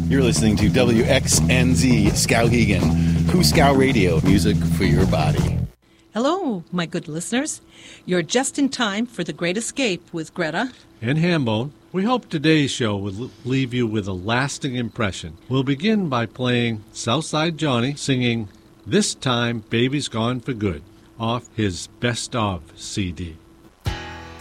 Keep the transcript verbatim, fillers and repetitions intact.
You're listening to W X N Z Skowhegan, Hu-Skow Radio, music for your body. Hello, my good listeners. You're just in time for The Great Escape with Greta and Hambone. We hope today's show will leave you with a lasting impression. We'll begin by playing Southside Johnny singing This Time Baby's Gone for Good off his Best Of C D.